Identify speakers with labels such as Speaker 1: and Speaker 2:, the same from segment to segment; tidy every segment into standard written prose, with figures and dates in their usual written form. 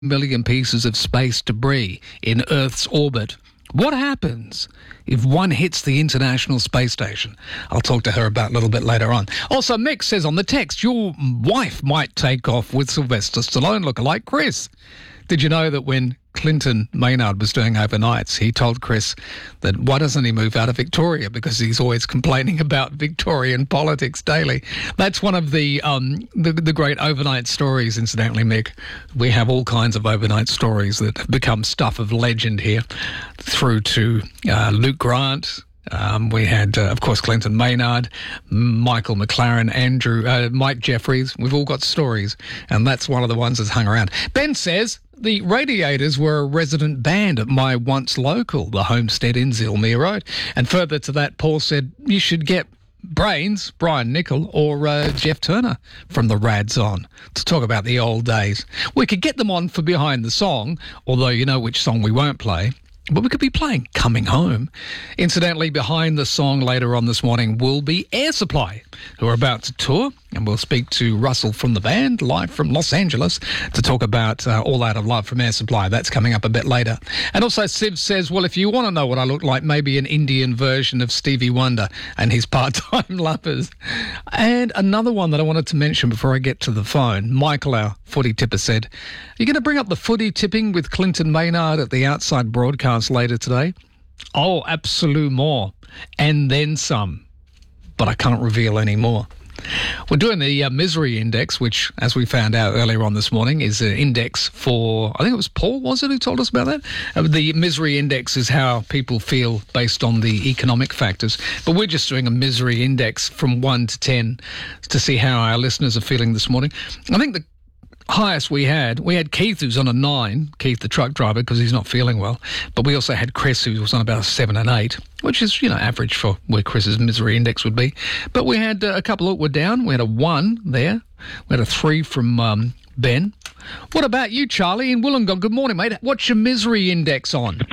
Speaker 1: million pieces of space debris in Earth's orbit. What happens if one hits the International Space Station? I'll talk to her about a little bit later on. Also, Mick says on the text, your wife might take off with Sylvester Stallone lookalike Chris. Did you know that when Clinton Maynard was doing overnights, he told Chris that why doesn't he move out of Victoria, because he's always complaining about Victorian politics daily. That's one of the great overnight stories, incidentally, Mick. We have all kinds of overnight stories that have become stuff of legend here, through to Luke Grant. We had, of course, Clinton Maynard, Michael McLaren, Mike Jeffries. We've all got stories, and that's one of the ones that's hung around. Ben says, the Radiators were a resident band at my once local, the Homestead in Zilmere Road. And further to that, Paul said, you should get Brains, Brian Nicol, or Jeff Turner from the Rads on to talk about the old days. We could get them on for Behind the Song, although you know which song we won't play. But we could be playing Coming Home. Incidentally, behind the song later on this morning will be Air Supply, who are about to tour. And we'll speak to Russell from the band, live from Los Angeles, to talk about All Out of Love from Air Supply. That's coming up a bit later. And also, Siv says, well, if you want to know what I look like, maybe an Indian version of Stevie Wonder and his part-time lovers. And another one that I wanted to mention before I get to the phone, Michael, our footy tipper, said, are you going to bring up the footy tipping with Clinton Maynard at the Outside broadcast later today? Oh, absolutely, and then some. But I can't reveal any more. We're doing the Misery Index, which, as we found out earlier on this morning, is an index for, I think it was Paul, was it, who told us about that? The Misery Index is how people feel based on the economic factors. But we're just doing a Misery Index from 1 to 10 to see how our listeners are feeling this morning. I think the highest we had Keith, who's on a 9, Keith the truck driver, because he's not feeling well. But we also had Chris, who was on about a 7 and 8, which is, average for where Chris's Misery Index would be. But we had a couple that were down. We had a 1 there. We had a 3 from Ben. What about you, Charlie, in Wollongong? Good morning, mate. What's your Misery Index on?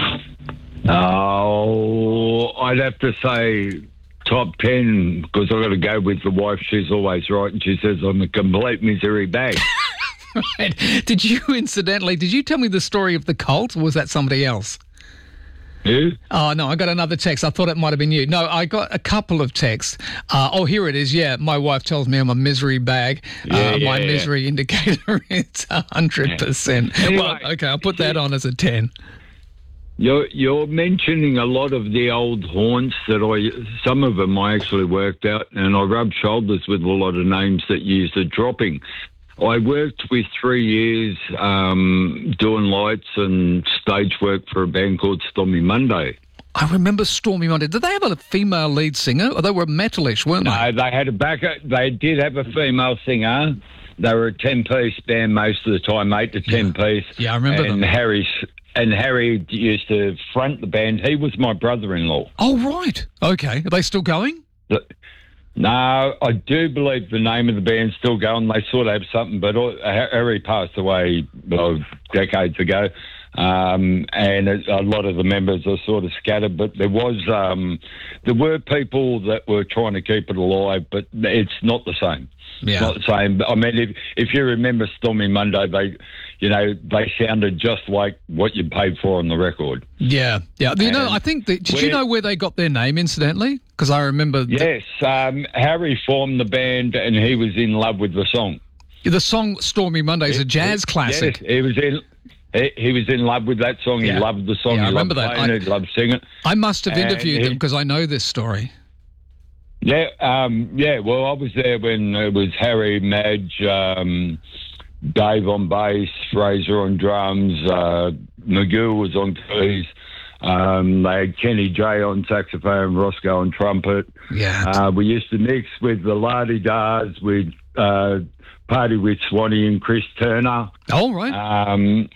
Speaker 2: Oh, I'd have to say top 10, because I've got to go with the wife. She's always right, and she says I'm a complete misery bag.
Speaker 1: Right. Did you tell me the story of the cult, or was that somebody else?
Speaker 2: Who?
Speaker 1: Oh, no, I got another text. I thought it might have been you. No, I got a couple of texts. Here it is. Yeah, my wife tells me I'm a misery bag. My misery indicator is 100%.
Speaker 2: Anyway,
Speaker 1: well, okay, I'll put that on as a 10.
Speaker 2: You're mentioning a lot of the old haunts that some of them I actually worked out, and I rubbed shoulders with a lot of names that used the dropping. I worked with 3 years doing lights and stage work for a band called Stormy Monday.
Speaker 1: I remember Stormy Monday. Did they have a female lead singer? Or they were metalish, weren't they?
Speaker 2: No, they had a backup. They did have a female singer. They were a 10-piece band most of the time, 8 to 10-piece.
Speaker 1: Yeah, I remember them.
Speaker 2: And Harry used to front the band. He was my brother-in-law.
Speaker 1: Oh, right. Okay. Are they still going?
Speaker 2: No, I do believe the name of the band's still going. They sort of have something, but Harry passed away decades ago, and a lot of the members are sort of scattered. But there were people that were trying to keep it alive, but it's not the same. Yeah. It's not the same. I mean, if you remember Stormy Monday, they sounded just like what you paid for on the record. Yeah, yeah.
Speaker 1: I think did you know where they got their name, incidentally? Because I remember.
Speaker 2: Yes, Harry formed the band, and he was in love with the song.
Speaker 1: The song "Stormy Monday" is a jazz classic.
Speaker 2: Yes, he was in love with that song. Yeah. He loved the song.
Speaker 1: Yeah,
Speaker 2: he
Speaker 1: I remember
Speaker 2: loved
Speaker 1: that.
Speaker 2: He loved singing.
Speaker 1: I must have interviewed them because I know this story.
Speaker 2: Yeah, well, I was there when it was Harry, Madge, Dave on bass, Fraser on drums, Magoo was on keys. They had Kenny J on saxophone, Roscoe on trumpet.
Speaker 1: Yeah.
Speaker 2: We used to mix with the Lardy-Dars, we'd party with Swanee and Chris Turner.
Speaker 1: Oh, right.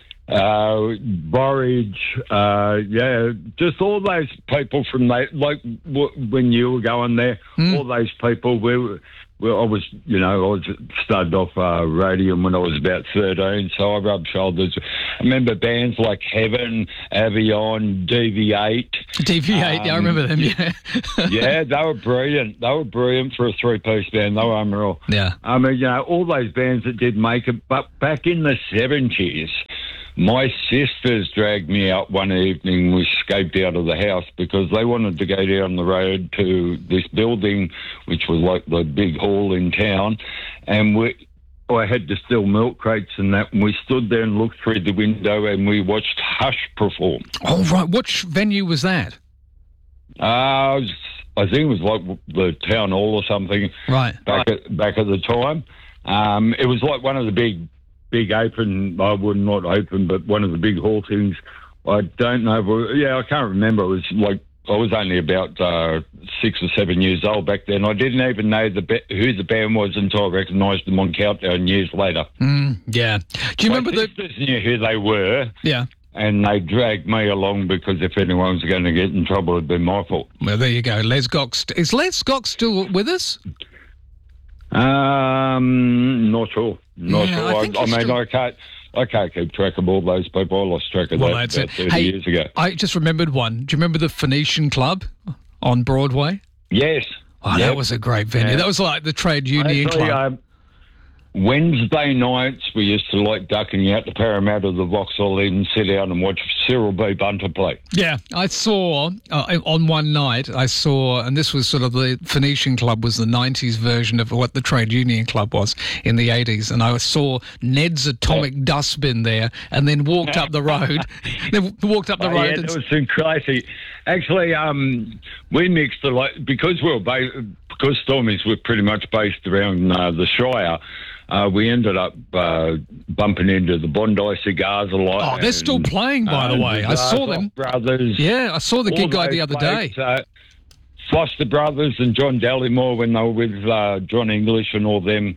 Speaker 2: Borage, just all those people from when you were going there, all those people, well, I started off radium when I was about 13, so I rubbed shoulders. I remember bands like Heaven, Avion, DV8.
Speaker 1: DV8, yeah, I remember them, yeah.
Speaker 2: Yeah, they were brilliant. They were brilliant for a three-piece band. They were unreal.
Speaker 1: Yeah.
Speaker 2: I mean, all those bands that did make it, but back in the 70s, my sisters dragged me out one evening. We escaped out of the house because they wanted to go down the road to this building, which was like the big hall in town. And I had distilled milk crates and that. And we stood there and looked through the window and we watched Hush perform.
Speaker 1: Oh, right. Which venue was that?
Speaker 2: I think it was like the town hall or something.
Speaker 1: Right.
Speaker 2: Back at the time. It was like one of the big open, not open, but one of the big hall things. I don't know. I can't remember. It was like I was only about 6 or 7 years old back then. I didn't even know who the band was until I recognised them on Countdown years later.
Speaker 1: Yeah. Do you remember
Speaker 2: my sisters knew who they were.
Speaker 1: Yeah.
Speaker 2: And they dragged me along because if anyone was going to get in trouble, it'd be my fault.
Speaker 1: Well, there you go. Les Gox. Is Les Gox still with us?
Speaker 2: Not sure. Not
Speaker 1: Yeah,
Speaker 2: sure. I can't keep track of all those people. I lost track of that about 30 years ago.
Speaker 1: I just remembered one. Do you remember the Phoenician Club on Broadway?
Speaker 2: Yes.
Speaker 1: Oh, that was a great venue. Yeah. That was like the trade union club.
Speaker 2: Wednesday nights, we used to like ducking out to Parramatta, the Vauxhall Inn, sit down and watch Cyril B. Bunter play. Yeah, I saw, on one night, and this was sort of the Phoenician Club was the 90s version of what the Trade Union Club was in the 80s, and I saw Ned's Atomic Dustbin there, and then walked up the road. Yeah, it was crazy. Actually, we mixed a lot, because Stormies were pretty much based around the Shire. We ended up bumping into the Bondi Cigars a lot.
Speaker 1: Oh, they're still playing, by the way. I saw them.
Speaker 2: Brothers.
Speaker 1: Yeah, I saw the gig guy the other day.
Speaker 2: Foster Brothers and John Dallimore when they were with John English and all them.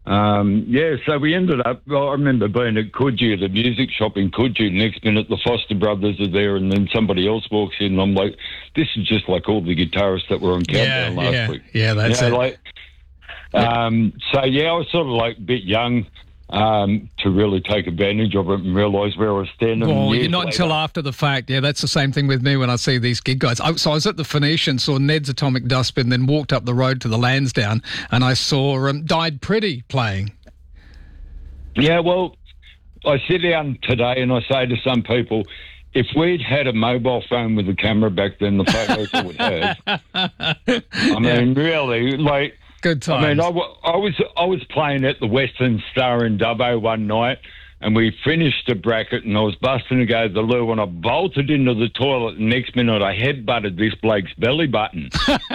Speaker 2: So we ended up, I remember being at Coogee, the music shop in Coogee. Next minute, the Foster Brothers are there, and then somebody else walks in, and I'm like, this is just like all the guitarists that were on Countdown last week.
Speaker 1: Yeah, that's it.
Speaker 2: I was sort of like a bit young to really take advantage of it and realise where I was standing.
Speaker 1: Well, you're not until after the fact. Yeah, that's the same thing with me when I see these gig guys. So I was at the Phoenician, saw Ned's Atomic Dustbin, then walked up the road to the Lansdowne, and I saw Died Pretty playing. Yeah, well,
Speaker 2: I sit down today and I say to some people, if we'd had a mobile phone with a camera back then, the photos I would have. I mean, really, like...
Speaker 1: Good times.
Speaker 2: I mean, I was playing at the Western Star in Dubbo one night, and we finished a bracket, and I was busting to go to the loo, and I bolted into the toilet, and next minute I headbutted this bloke's belly button.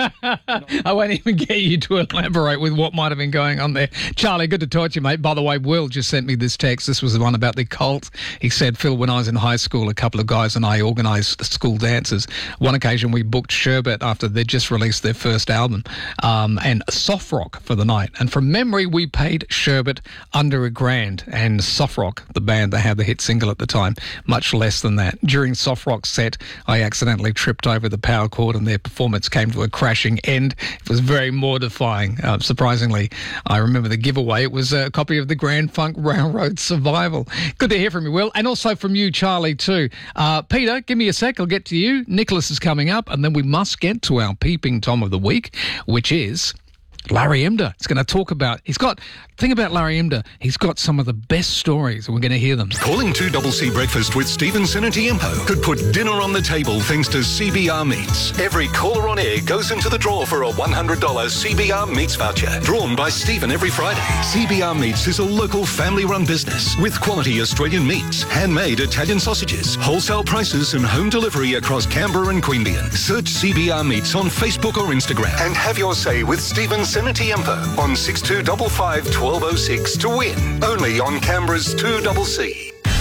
Speaker 1: I won't even get you to elaborate with what might have been going on there. Charlie, good to talk to you, mate. By the way, Will just sent me this text. This was the one about the cult. He said, Phil, when I was in high school, a couple of guys and I organised school dances. One occasion we booked Sherbet after they'd just released their first album, and Soft Rock for the night. And from memory, we paid Sherbet under $1,000, and Soft Rock, the band that had the hit single at the time, much less than that. During Soft Rock's set, I accidentally tripped over the power cord and their performance came to a crashing end. It was very mortifying. Surprisingly, I remember the giveaway. It was a copy of the Grand Funk Railroad Survival. Good to hear from you, Will, and also from you, Charlie, too. Peter, give me a sec. I'll get to you. Nicholas is coming up, and then we must get to our Peeping Tom of the Week, which is Larry Emdur. He's going to talk about, thing about Larry Emdur, he's got some of the best stories, and we're going to hear them.
Speaker 3: Calling 2CC Breakfast with Stephen Senatiempo could put dinner on the table thanks to CBR Meats. Every caller on air goes into the draw for a $100 CBR Meats voucher, drawn by Stephen every Friday. CBR Meats is a local family-run business with quality Australian meats, handmade Italian sausages, wholesale prices and home delivery across Canberra and Queanbeyan. Search CBR Meats on Facebook or Instagram and have your say with Stephen Senatiempo on 6255 1206 to win. Only on Canberra's 2CC.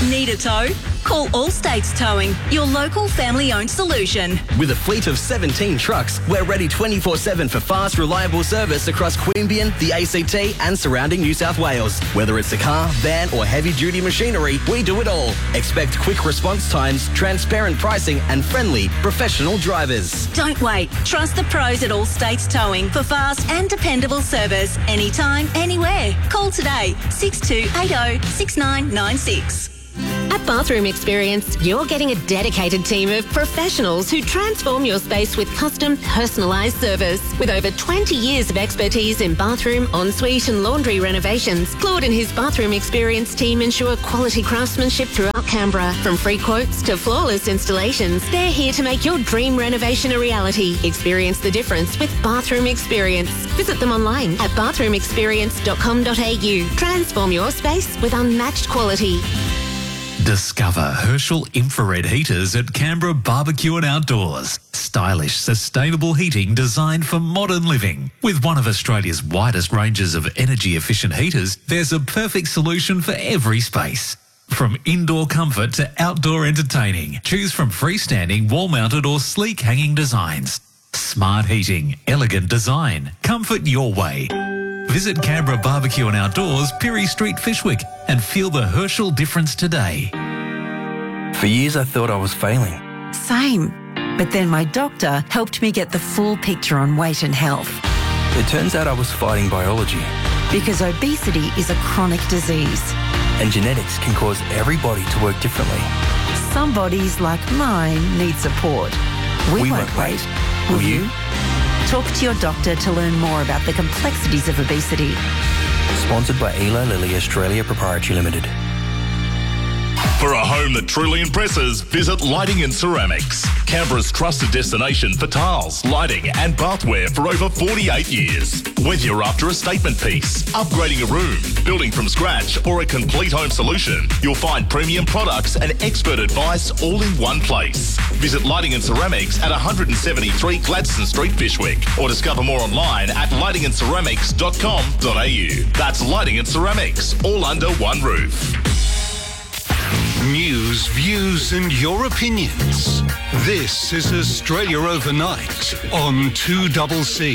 Speaker 4: Need a tow? Call All States Towing, your local family-owned solution.
Speaker 5: With a fleet of 17 trucks, we're ready 24/7 for fast, reliable service across Queanbeyan, the ACT and surrounding New South Wales. Whether it's a car, van or heavy-duty machinery, we do it all. Expect quick response times, transparent pricing and friendly, professional drivers.
Speaker 4: Don't wait. Trust the pros at All States Towing for fast and dependable service anytime, anywhere. Call today 6280 6996.
Speaker 6: At Bathroom Experience, you're getting a dedicated team of professionals who transform your space with custom, personalised service. With over 20 years of expertise in bathroom, ensuite and laundry renovations, Claude and his Bathroom Experience team ensure quality craftsmanship throughout Canberra. From free quotes to flawless installations, they're here to make your dream renovation a reality. Experience the difference with Bathroom Experience. Visit them online at bathroomexperience.com.au. Transform your space with unmatched quality.
Speaker 7: Discover Herschel infrared heaters at Canberra Barbecue and Outdoors. Stylish, sustainable heating designed for modern living. With one of Australia's widest ranges of energy-efficient heaters, there's a perfect solution for every space. From indoor comfort to outdoor entertaining, choose from freestanding, wall-mounted or sleek hanging designs. Smart heating, elegant design, comfort your way. Visit Canberra Barbecue and Outdoors, Pirie Street, Fishwick, and feel the Herschel difference today.
Speaker 8: For years I thought I was failing.
Speaker 9: Same. But then my doctor helped me get the full picture on weight and health.
Speaker 8: It turns out I was fighting biology.
Speaker 9: Because obesity is a chronic disease.
Speaker 8: And genetics can cause every body to work differently.
Speaker 9: Some bodies, like mine, need support. We won't wait. Will you? Talk to your doctor to learn more about the complexities of obesity.
Speaker 8: Sponsored by Eli Lilly Australia Proprietary Limited.
Speaker 10: For a home that truly impresses, visit Lighting and Ceramics. Canberra's trusted destination for tiles, lighting and bathware for over 48 years. Whether you're after a statement piece, upgrading a room, building from scratch or a complete home solution, you'll find premium products and expert advice all in one place. Visit Lighting and Ceramics at 173 Gladstone Street, Fishwick, or discover more online at lightingandceramics.com.au. That's Lighting and Ceramics, all under one roof.
Speaker 3: News, views and your opinions. This is Australia Overnight on 2CC.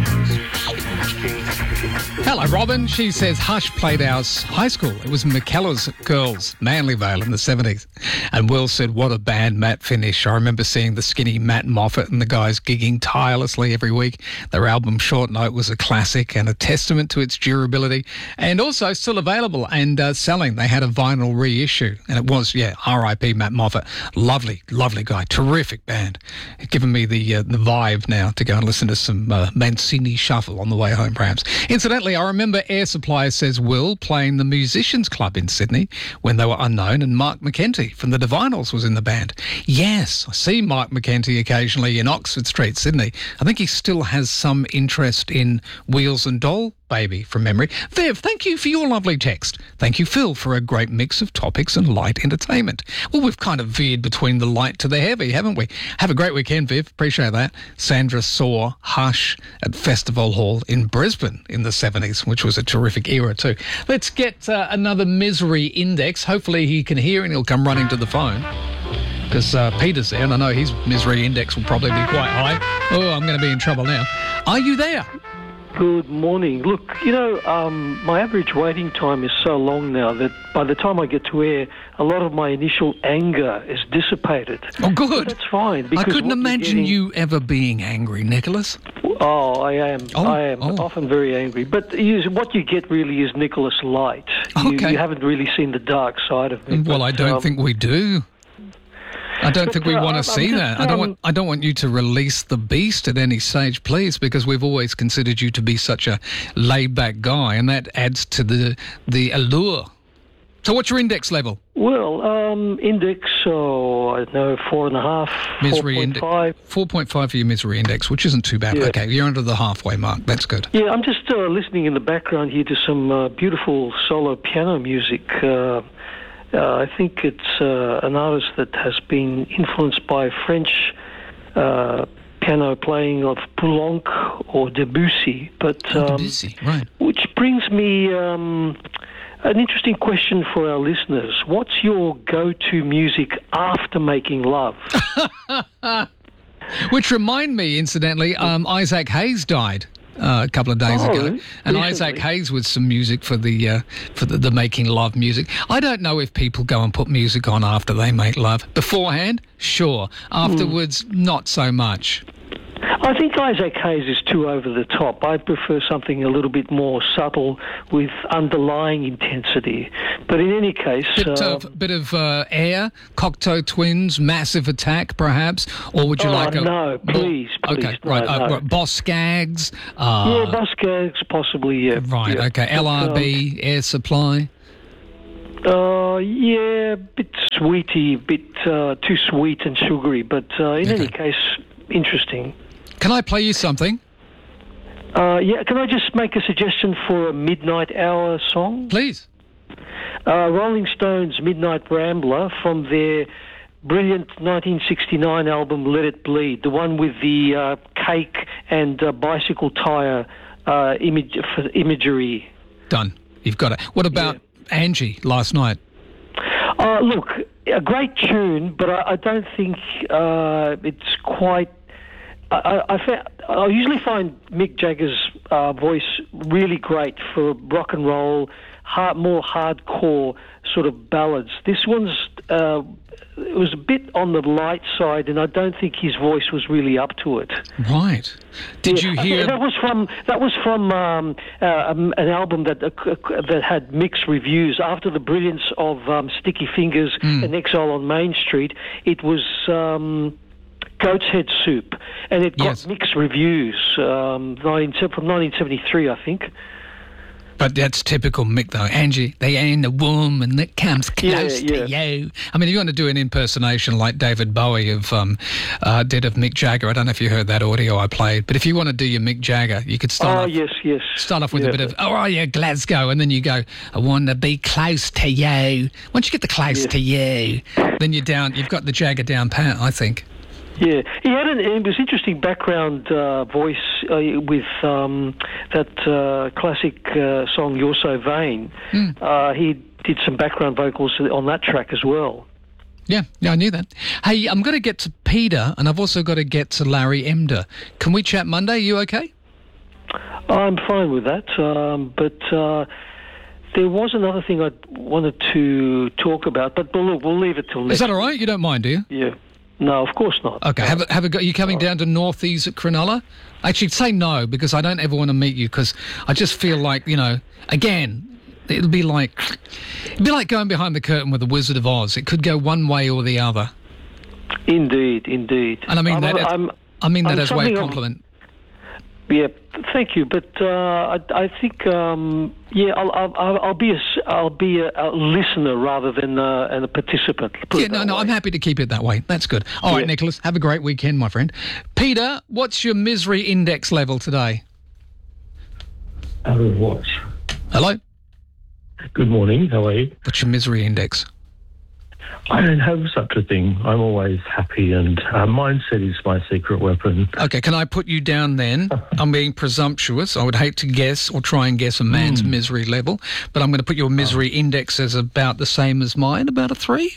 Speaker 1: Hello, Robin. She says Hush played our high school. It was McKellar's Girls, Manlyvale in the 70s. And Will said, what a band Matt finish. I remember seeing the skinny Matt Moffat and the guys gigging tirelessly every week. Their album Short Note was a classic and a testament to its durability, and also still available and selling. They had a vinyl reissue, and it was, R.I.P. Matt Moffat. Lovely, lovely guy. Terrific band. Giving me the vibe now to go and listen to some Mancini Shuffle on the way home, perhaps. Incidentally, I remember Air Supply says Will playing the Musicians Club in Sydney when they were unknown, and Mark McKenty from the Divinals was in the band. Yes, I see Mark McKenty occasionally in Oxford Street, Sydney. I think he still has some interest in Wheels and Doll Baby from memory. Viv, thank you for your lovely text. Thank you, Phil, for a great mix of topics and light entertainment. Well, we've kind of veered between the light to the heavy, haven't we? Have a great weekend, Viv. Appreciate that. Sandra saw Hush at Festival Hall in Brisbane in the 70s, which was a terrific era too. Let's get another misery index. Hopefully he can hear and he'll come running to the phone, because Peter's there, and I know his misery index will probably be quite high. Oh, I'm going to be in trouble now. Are you there?
Speaker 11: Good morning. Look, my average waiting time is so long now that by the time I get to air, a lot of my initial anger is dissipated.
Speaker 1: Oh, good.
Speaker 11: But that's fine.
Speaker 1: I couldn't imagine you ever being angry, Nicholas.
Speaker 11: Oh, I am. I am often very angry. But what you get really is Nicholas Light.
Speaker 1: Okay.
Speaker 11: You haven't really seen the dark side of me.
Speaker 1: Well, I don't think we do. I don't think we want to see that. I don't want you to release the beast at any stage, please, because we've always considered you to be such a laid-back guy, and that adds to the allure. So what's your index level?
Speaker 11: Well, index, I don't know, 4.5,
Speaker 1: misery
Speaker 11: 4.5.
Speaker 1: 4.5 for your misery index, which isn't too bad.
Speaker 11: Yeah.
Speaker 1: Okay, you're under the halfway mark. That's good.
Speaker 11: Yeah, I'm just listening in the background here to some beautiful solo piano music. I think it's an artist that has been influenced by French piano playing of Poulenc or Debussy, but
Speaker 1: Debussy, right?
Speaker 11: Which brings me An interesting question for our listeners. What's your go-to music after making love?
Speaker 1: Which remind me, incidentally, Isaac Hayes died a couple of days ago, and
Speaker 11: recently.
Speaker 1: Isaac Hayes with some music for the making love music. I don't know if people go and put music on after they make love. Beforehand, sure. Afterwards, not so much.
Speaker 11: I think Isaac Hayes is too over the top. I prefer something a little bit more subtle with underlying intensity. But in any case...
Speaker 1: Bit of Air, Cocteau Twins, Massive Attack, perhaps? Or would you like a...
Speaker 11: No, please.
Speaker 1: Okay,
Speaker 11: no,
Speaker 1: right.
Speaker 11: no.
Speaker 1: Boss Skaggs?
Speaker 11: Yeah, Boss Skaggs, possibly, yeah.
Speaker 1: Right,
Speaker 11: yeah.
Speaker 1: okay. LRB, Air Supply?
Speaker 11: Yeah, bit sweety, bit too sweet and sugary, but in any case, interesting.
Speaker 1: Can I play you something?
Speaker 11: Yeah, can I just make a suggestion for a midnight hour song?
Speaker 1: Please.
Speaker 11: Rolling Stones' Midnight Rambler from their brilliant 1969 album Let It Bleed, the one with the cake and bicycle tyre imagery.
Speaker 1: Done. You've got it. What about Angie last night?
Speaker 11: Look, a great tune, but I don't think it's quite... I usually find Mick Jagger's voice really great for rock and roll, more hardcore sort of ballads. This one's it was a bit on the light side, and I don't think his voice was really up to it.
Speaker 1: Right. Did you hear?
Speaker 11: That was from an album that had mixed reviews. After the brilliance of Sticky Fingers and Exile on Main Street, it was. Goat's Head Soup, and it got mixed reviews from 1973, I think.
Speaker 1: But that's typical Mick, though. Angie, they ain't a woman that comes close to you. I mean, if you want to do an impersonation like David Bowie did of Mick Jagger, I don't know if you heard that audio I played, but if you want to do your Mick Jagger, you could start start off with a bit of, Glasgow, and then you go, I want to be close to you. Once you get the close to you, then you've got the Jagger down pat, I think.
Speaker 11: Yeah, he had it was interesting background voice with that classic song "You're So Vain." He did some background vocals on that track as well.
Speaker 1: Yeah, I knew that. Hey, I'm going to get to Peter, and I've also got to get to Larry Emder. Can we chat Monday? You okay?
Speaker 11: I'm fine with that, but there was another thing I wanted to talk about, but look, we'll leave it till next.
Speaker 1: Is that all right? You don't mind, do you?
Speaker 11: Yeah. No, of course not.
Speaker 1: Okay, have a go. Are you coming down to Northeast at Cronulla? Actually, say no, because I don't ever want to meet you, because I just feel like, again, it'll be like going behind the curtain with the Wizard of Oz. It could go one way or the other.
Speaker 11: Indeed.
Speaker 1: And I mean that as a way of compliment.
Speaker 11: Yeah, thank you. But I think I'll be a listener rather than a participant.
Speaker 1: I'm happy to keep it that way. That's good. All right, Nicholas, have a great weekend, my friend. Peter, what's your misery index level today?
Speaker 12: Out of what?
Speaker 1: Hello.
Speaker 12: Good morning. How are you?
Speaker 1: What's your misery index?
Speaker 12: I don't have such a thing. I'm always happy, and mindset is my secret weapon.
Speaker 1: Okay, can I put you down then? I'm being presumptuous. I would hate to guess or try and guess a man's misery level, but I'm going to put your misery index as about the same as mine, about a 3.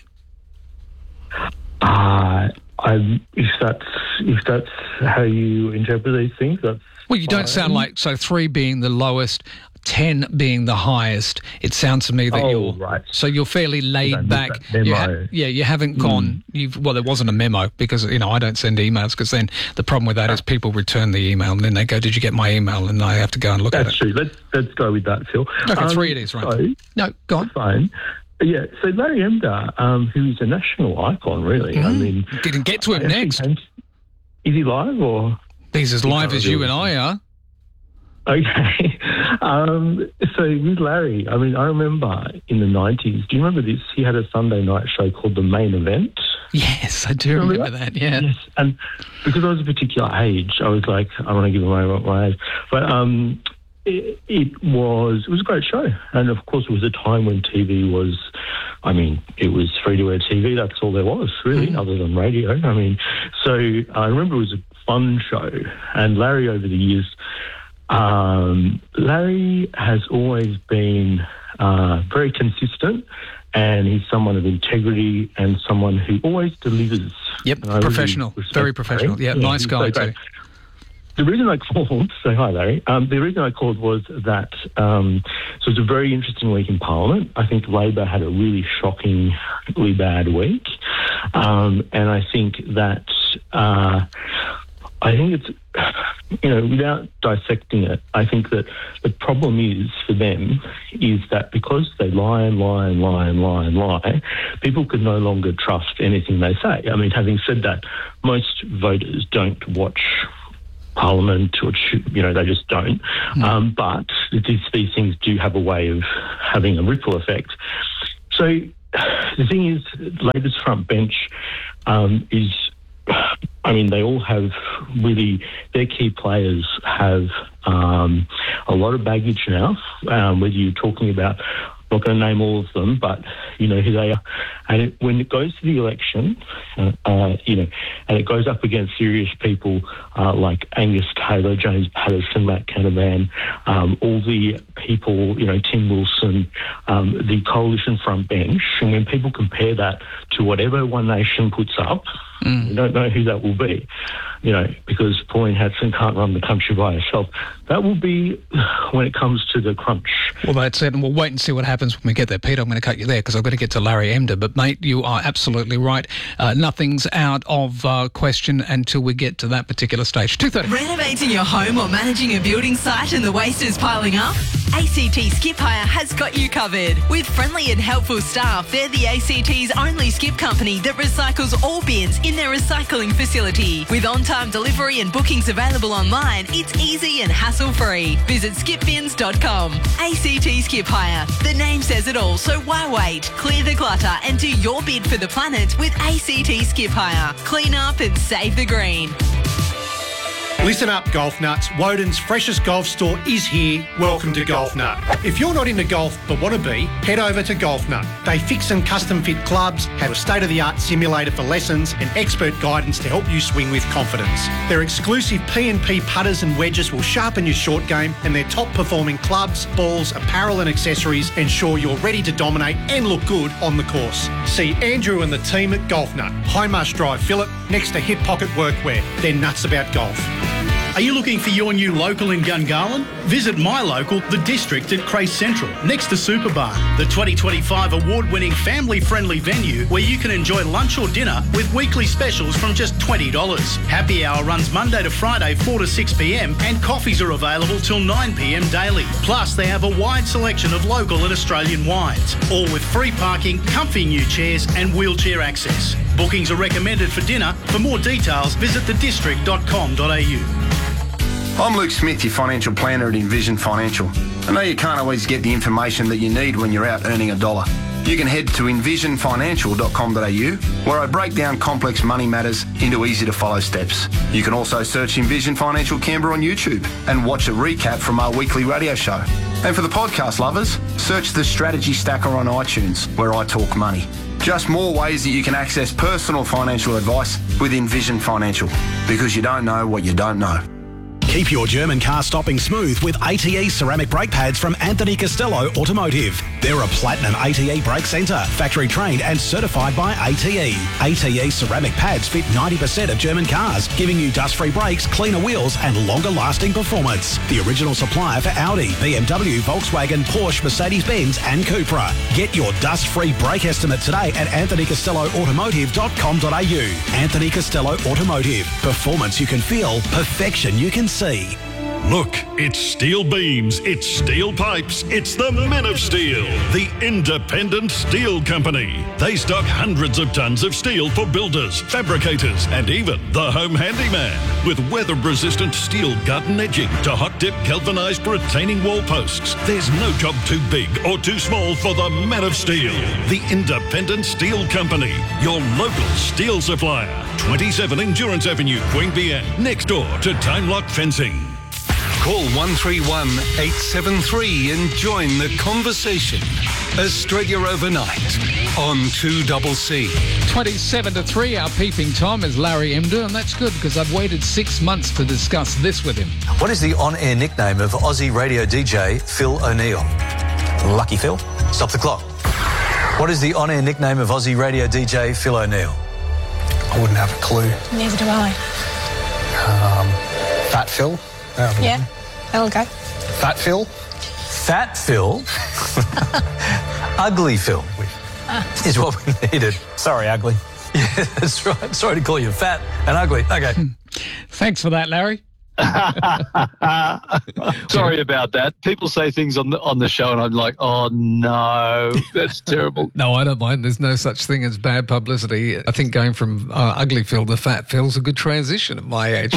Speaker 12: If that's how you interpret these things, that's
Speaker 1: well, you don't sound like 3 being the lowest, 10 being the highest. It sounds to me that you're fairly laid back. You haven't gone. There wasn't a memo because I don't send emails, because then the problem with that is people return the email and then they go, "Did you get my email?" and I have to go and look at it.
Speaker 12: That's true. Let's go with that, Phil.
Speaker 1: Okay, 3 it is, right? So,
Speaker 12: no,
Speaker 1: go on.
Speaker 12: Fine. Yeah, so Larry Emder, who's a national icon, really. I mean,
Speaker 1: didn't get to him next.
Speaker 12: Is he live or?
Speaker 1: He's as live as you and I are.
Speaker 12: Okay. So with Larry, I mean, I remember in the 90s, do you remember this? He had a Sunday night show called The Main Event.
Speaker 1: Yes, I do remember that, yeah.
Speaker 12: Yes, and because I was a particular age, I was like, I want to give away my age. But it was a great show. And, of course, it was a time when TV was, it was free-to-air TV. That's all there was, really, other than radio. So I remember it was a fun show. And Larry, over the years... Larry has always been very consistent, and he's someone of integrity and someone who always delivers.
Speaker 1: Yep, professional, really very professional. Yeah, nice guy too.
Speaker 12: The reason I called, say hi, Larry. The reason I called was that so it's a very interesting week in Parliament. I think Labor had a really shockingly bad week, and I think that it's, without dissecting it, I think that the problem is for them is that because they lie and lie and lie and lie and lie, people can no longer trust anything they say. I mean, having said that, most voters don't watch Parliament, or they just don't. But these things do have a way of having a ripple effect. So the thing is, Labor's front bench is. I mean, they all have really, their key players have a lot of baggage now, whether you're talking about, I'm not going to name all of them, but you know who they are. And when it goes to the election, and it goes up against serious people like Angus Taylor, James Patterson, Matt Canavan, all the people, Tim Wilson, the coalition front bench, and when people compare that to whatever One Nation puts up, we don't know who that will be, because Pauline Hanson can't run the country by herself. That will be when it comes to the crunch.
Speaker 1: Well, that's it, and we'll wait and see what happens when we get there. Peter, I'm going to cut you there because I've got to get to Larry Emdur. But, mate, you are absolutely right. Nothing's out of question until we get to that particular stage. 2:30.
Speaker 13: Renovating your home or managing a building site and the waste is piling up? ACT Skip Hire has got you covered. With friendly and helpful staff, they're the ACT's only skip company that recycles all bins in their recycling facility. With on-time delivery and bookings available online, it's easy and hassle-free. Visit skipbins.com. ACT Skip Hire. The name says it all, so why wait? Clear the clutter and do your bid for the planet with ACT Skip Hire. Clean up and save the green.
Speaker 14: Listen up, golf nuts. Woden's freshest golf store is here. Welcome to Golf Nut. If you're not into golf but want to be, head over to Golf Nut. They fix and custom fit clubs, have a state-of-the-art simulator for lessons and expert guidance to help you swing with confidence. Their exclusive P&P putters and wedges will sharpen your short game, and their top-performing clubs, balls, apparel and accessories ensure you're ready to dominate and look good on the course. See Andrew and the team at Golf Nut, High Marsh Drive, Phillip, next to Hip Pocket Workwear. They're nuts about golf.
Speaker 15: Are you looking for your new local in Gungahlin? Visit my local, The District at Crace Central, next to Superbar, the 2025 award-winning family-friendly venue where you can enjoy lunch or dinner with weekly specials from just $20. Happy hour runs Monday to Friday 4 to 6 p.m. and coffees are available till 9 p.m. daily. Plus, they have a wide selection of local and Australian wines, all with free parking, comfy new chairs and wheelchair access. Bookings are recommended for dinner. For more details, visit thedistrict.com.au.
Speaker 16: I'm Luke Smith, your financial planner at Envision Financial. I know you can't always get the information that you need when you're out earning a dollar. You can head to envisionfinancial.com.au, where I break down complex money matters into easy-to-follow steps. You can also search Envision Financial Canberra on YouTube and watch a recap from our weekly radio show. And for the podcast lovers, search the Strategy Stacker on iTunes, where I talk money. Just more ways that you can access personal financial advice with Envision Financial, because you don't know what you don't know.
Speaker 17: Keep your German car stopping smooth with ATE ceramic brake pads from Anthony Costello Automotive. They're a platinum ATE brake centre, factory trained and certified by ATE. ATE ceramic pads fit 90% of German cars, giving you dust-free brakes, cleaner wheels and longer-lasting performance. The original supplier for Audi, BMW, Volkswagen, Porsche, Mercedes-Benz and Cupra. Get your dust-free brake estimate today at anthonycostelloautomotive.com.au. Anthony Costello Automotive. Performance you can feel, perfection you can see.
Speaker 18: Look, it's steel beams, it's steel pipes, it's the Men of Steel, the independent steel company. They stock hundreds of tons of steel for builders, fabricators, and even the home handyman. With weather-resistant steel garden edging to hot-dip galvanised retaining wall posts, there's no job too big or too small for the Men of Steel, the independent steel company. Your local steel supplier. 27 Endurance Avenue, Queanbeyan, next door to Time Lock Fencing.
Speaker 3: Call 131 873 and join the conversation. Australia Overnight on 2CC.
Speaker 1: 27-3, our peeping Tom is Larry Emdur, and that's good because I've waited 6 months to discuss this with him.
Speaker 19: What is the on-air nickname of Aussie radio DJ Phil O'Neill? Lucky Phil. Stop the clock. What is the on-air nickname of Aussie radio DJ Phil O'Neill?
Speaker 20: I wouldn't have a clue.
Speaker 21: Neither do I.
Speaker 20: Fat Phil?
Speaker 21: Yeah, that'll go.
Speaker 20: Fat Phil?
Speaker 19: Fat Phil? Ugly Phil is what we needed.
Speaker 20: Sorry, ugly.
Speaker 19: Yeah, that's right. Sorry to call you fat and ugly. Okay.
Speaker 1: Thanks for that, Larry.
Speaker 22: Sorry about that. People say things on the show and I'm like, oh no, that's terrible.
Speaker 1: No, I don't mind. There's no such thing as bad publicity. I think going from ugly Phil to fat Phil's a good transition at my age.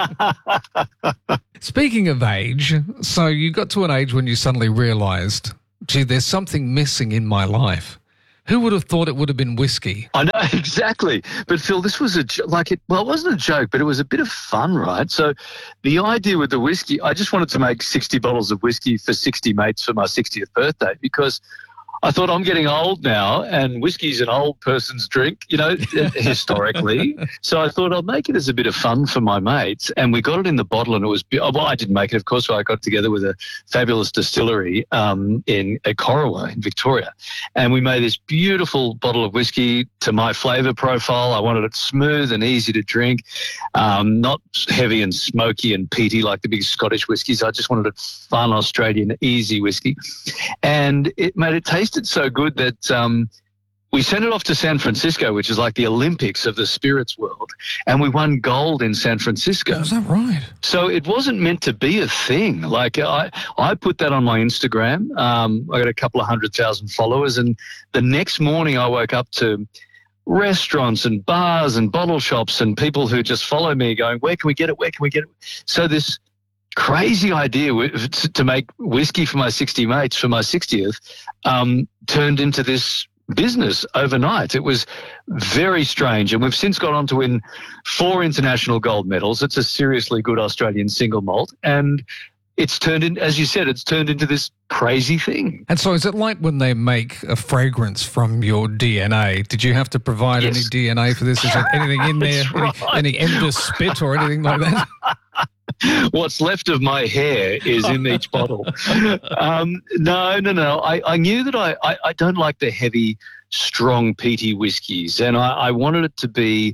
Speaker 1: Speaking of age, so you got to an age when you suddenly realised, gee, there's something missing in my life. Who would have thought it would have been whiskey?
Speaker 22: I know, exactly. But Phil, this was it wasn't a joke, but it was a bit of fun, right? So the idea with the whiskey, I just wanted to make 60 bottles of whiskey for 60 mates for my 60th birthday because I thought I'm getting old now and whiskey's an old person's drink, historically. So I thought I'll make it as a bit of fun for my mates. And we got it in the bottle and it was, well, I didn't make it, of course. So I got together with a fabulous distillery in Corowa in Victoria. And we made this beautiful bottle of whiskey to my flavour profile. I wanted it smooth and easy to drink, not heavy and smoky and peaty like the big Scottish whiskies. I just wanted it fun, Australian, easy whiskey. And it made it taste so good that we sent it off to San Francisco, which is like the Olympics of the spirits world, and we won gold in San Francisco.
Speaker 1: Is that right?
Speaker 22: So it wasn't meant to be a thing. Like I put that on my Instagram. I got a couple of 100,000 followers, and the next morning I woke up to restaurants and bars and bottle shops and people who just follow me going, where can we get it? Where can we get it? So this crazy idea to make whiskey for my 60 mates for my 60th turned into this business overnight. It was very strange. And we've since gone on to win 4 international gold medals. It's a seriously good Australian single malt. And it's turned in, as you said, it's turned into this crazy thing.
Speaker 1: And so is it like when they make a fragrance from your DNA? Did you have to provide any DNA for this? Is there anything in there? Any Ender spit or anything like that?
Speaker 22: What's left of my hair is in each bottle. No. I knew that I don't like the heavy, strong, peaty whiskies, and I wanted it to be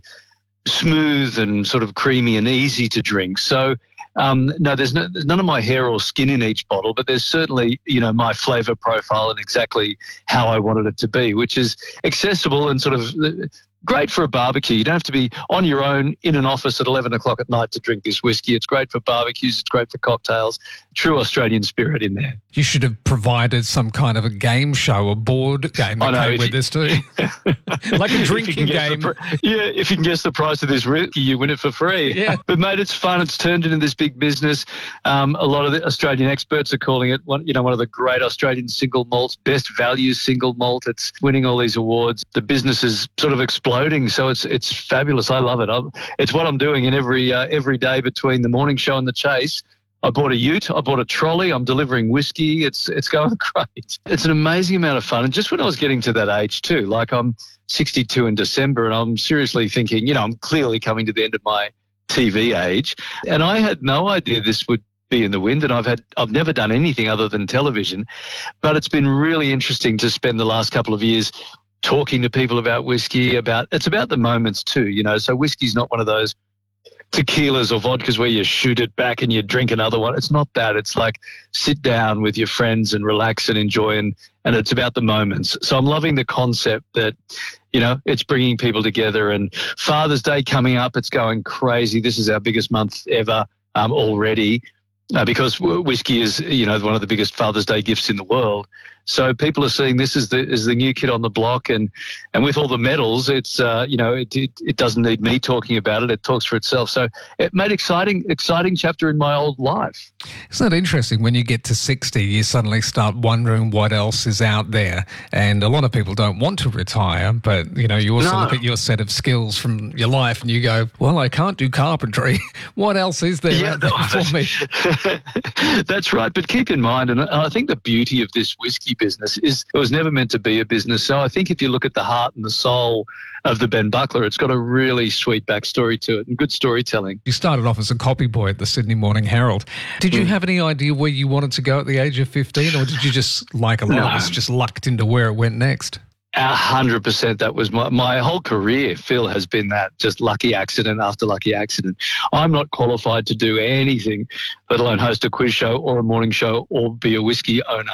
Speaker 22: smooth and sort of creamy and easy to drink. So, no, there's none of my hair or skin in each bottle, but there's certainly, my flavour profile and exactly how I wanted it to be, which is accessible and sort of great for a barbecue. You don't have to be on your own in an office at 11 o'clock at night to drink this whiskey. It's great for barbecues. It's great for cocktails. True Australian spirit in there.
Speaker 1: You should have provided some kind of a game show, a board game that came with this too. Like a drinking game.
Speaker 22: If you can guess the price of this whiskey, you win it for free.
Speaker 1: Yeah.
Speaker 22: But mate, it's fun. It's turned into this big business. A lot of the Australian experts are calling it one of the great Australian single malts, best value single malt. It's winning all these awards. The business is sort of exploding, so it's fabulous. I love it. It's what I'm doing in every day between the morning show and the chase. I bought a ute. I bought a trolley. I'm delivering whiskey. It's going great. It's an amazing amount of fun. And just when I was getting to that age too, like I'm 62 in December, and I'm seriously thinking, I'm clearly coming to the end of my TV age, and I had no idea this would be in the wind, and I've never done anything other than television, but it's been really interesting to spend the last couple of years talking to people about whiskey. It's about the moments too, So whiskey's not one of those tequilas or vodkas where you shoot it back and you drink another one. It's not that. It's like sit down with your friends and relax and enjoy, and it's about the moments. So I'm loving the concept that, it's bringing people together. And Father's Day coming up, it's going crazy. This is our biggest month ever already. Because whiskey is, one of the biggest Father's Day gifts in the world. So people are seeing this as the new kid on the block, and with all the medals, it's it doesn't need me talking about it; it talks for itself. So it made exciting chapter in my old life.
Speaker 1: Isn't that interesting? When you get to 60, you suddenly start wondering what else is out there, and a lot of people don't want to retire, but you also look at your set of skills from your life, and you go, "Well, I can't do carpentry. What else is there out there for me?"
Speaker 22: That's right. But keep in mind, and I think the beauty of this whiskey business. It was never meant to be a business. So I think if you look at the heart and the soul of the Ben Buckler, it's got a really sweet backstory to it and good storytelling.
Speaker 1: You started off as a copy boy at the Sydney Morning Herald. Did you have any idea where you wanted to go at the age of 15, or did you just, like a lot of us, just lucked into where it went next?
Speaker 22: 100%. That was my whole career, Phil, has been that, just lucky accident after lucky accident. I'm not qualified to do anything, let alone host a quiz show or a morning show or be a whiskey owner.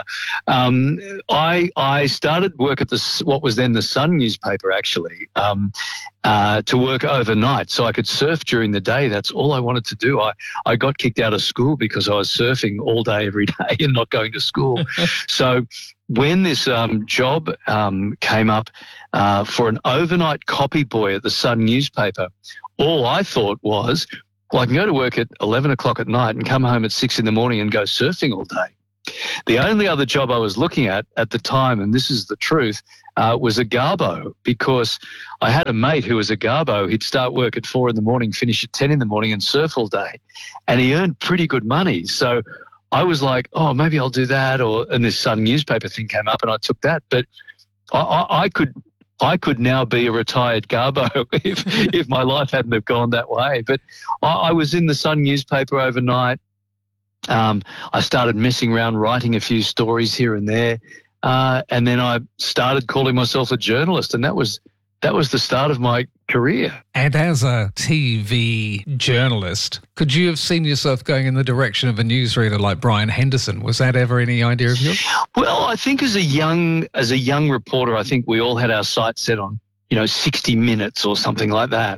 Speaker 22: I started work at what was then the Sun newspaper, actually, to work overnight so I could surf during the day. That's all I wanted to do. I got kicked out of school because I was surfing all day, every day and not going to school. So when this job came up for an overnight copy boy at the Sun newspaper, all I thought was, well, I can go to work at 11 o'clock at night and come home at 6 in the morning and go surfing all day. The only other job I was looking at the time, and this is the truth, was a garbo, because I had a mate who was a garbo. He'd start work at 4 in the morning, finish at 10 in the morning and surf all day. And he earned pretty good money. So I was like, oh, maybe I'll do that. And this Sun newspaper thing came up and I took that. But I could now be a retired garbo if my life hadn't have gone that way. But I was in the Sun newspaper overnight. I started messing around, writing a few stories here and there. And then I started calling myself a journalist, and that was the start of my career.
Speaker 1: And as a TV journalist, could you have seen yourself going in the direction of a newsreader like Brian Henderson? Was that ever any idea of yours?
Speaker 22: Well, I think as a young reporter, I think we all had our sights set on, 60 Minutes or something like that.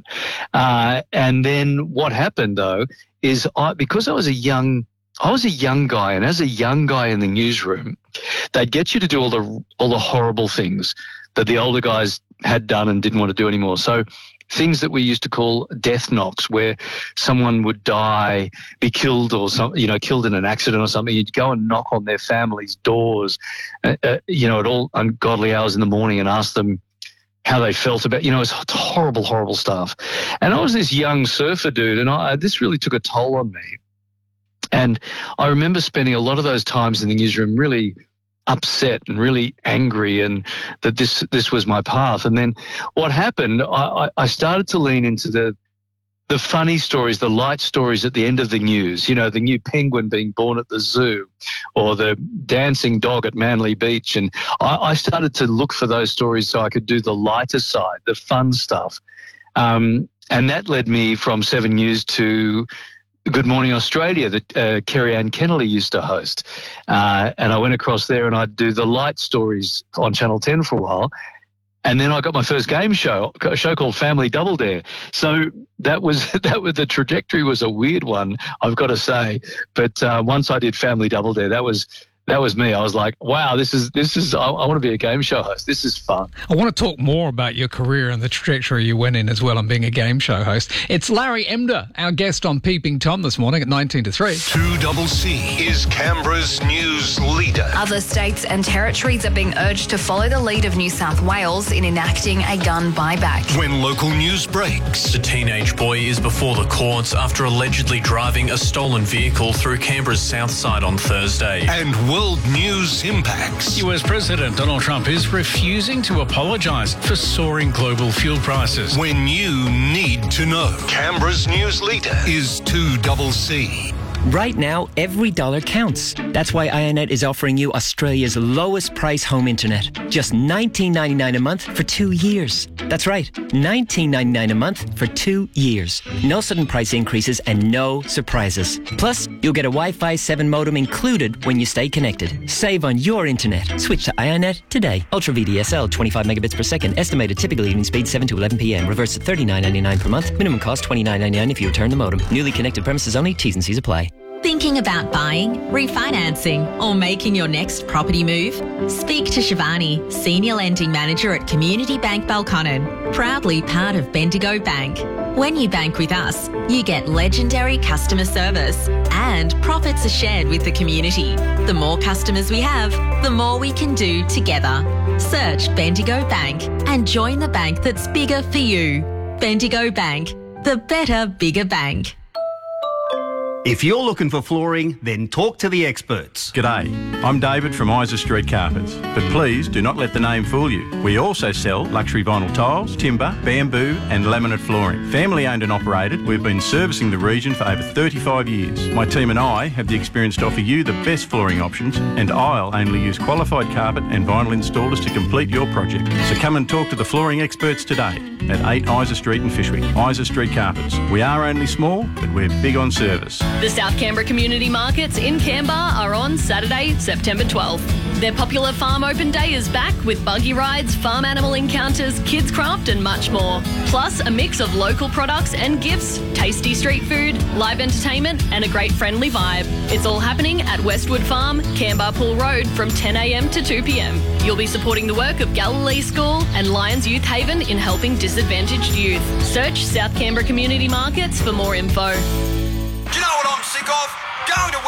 Speaker 22: And then what happened, though, is because I was a young guy, and as a young guy in the newsroom, they'd get you to do all the horrible things that the older guys had done and didn't want to do anymore. So things that we used to call death knocks, where someone would die, be killed or killed in an accident or something. You'd go and knock on their family's doors, at all ungodly hours in the morning and ask them how they felt about, it's horrible, horrible stuff. And I was this young surfer dude, and this really took a toll on me. And I remember spending a lot of those times in the newsroom really upset and really angry, and that this was my path. And then what happened, I started to lean into the funny stories, the light stories at the end of the news, the new penguin being born at the zoo or the dancing dog at Manly Beach. And I started to look for those stories so I could do the lighter side, the fun stuff. And that led me from 7 News to Good Morning Australia that Kerry Ann Kennelly used to host. And I went across there and I'd do the light stories on Channel 10 for a while. And then I got my first game show, a show called Family Double Dare. So that was the trajectory was a weird one, I've got to say. But once I did Family Double Dare, that was me. I was like, wow, this is. I want to be a game show host. This is fun.
Speaker 1: I want to talk more about your career and the trajectory you went in as well on being a game show host. It's Larry Emder, our guest on Peeping Tom this morning at 19 to 3.
Speaker 3: 2CC is Canberra's news leader.
Speaker 2: Other states and territories are being urged to follow the lead of New South Wales in enacting a gun buyback.
Speaker 3: When local news breaks.
Speaker 5: The teenage boy is before the courts after allegedly driving a stolen vehicle through Canberra's south side on Thursday.
Speaker 3: And world news impacts.
Speaker 23: US President Donald Trump is refusing to apologise for soaring global fuel prices.
Speaker 3: When you need to know. Canberra's news leader is 2CC.
Speaker 24: Right now, every dollar counts. That's why IONET is offering you Australia's lowest price home internet. Just $19.99 a month for 2 years. That's right, $19.99 a month for 2 years. No sudden price increases and no surprises. Plus, you'll get a Wi-Fi 7 modem included when you stay connected. Save on your internet. Switch to IONET today. Ultra VDSL, 25 megabits per second. Estimated typical evening speed 7 to 11 p.m. Reverse at $39.99 per month. Minimum cost $29.99 if you return the modem. Newly connected premises only. T's and C's apply.
Speaker 25: Thinking about buying, refinancing, or making your next property move? Speak to Shivani, Senior Lending Manager at Community Bank Belconnen, proudly part of Bendigo Bank. When you bank with us, you get legendary customer service and profits are shared with the community. The more customers we have, the more we can do together. Search Bendigo Bank and join the bank that's bigger for you. Bendigo Bank, the better, bigger bank.
Speaker 4: If you're looking for flooring, then talk to the experts.
Speaker 6: G'day, I'm David from Isa Street Carpets, but please do not let the name fool you. We also sell luxury vinyl tiles, timber, bamboo and laminate flooring. Family owned and operated, we've been servicing the region for over 35 years. My team and I have the experience to offer you the best flooring options, and I'll only use qualified carpet and vinyl installers to complete your project. So come and talk to the flooring experts today at 8 Isa Street in Fyshwick. Isa Street Carpets. We are only small, but we're big on service.
Speaker 7: The South Canberra Community Markets in Canberra are on Saturday, September 12th. Their popular Farm Open Day is back with buggy rides, farm animal encounters, kids craft and much more. Plus a mix of local products and gifts, tasty street food, live entertainment and a great friendly vibe. It's all happening at Westwood Farm, Canberra Pool Road from 10 a.m. to 2 p.m. You'll be supporting the work of Galilee School and Lions Youth Haven in helping disadvantaged youth. Search South Canberra Community Markets for more info.
Speaker 8: Do you know what I'm sick of? Going to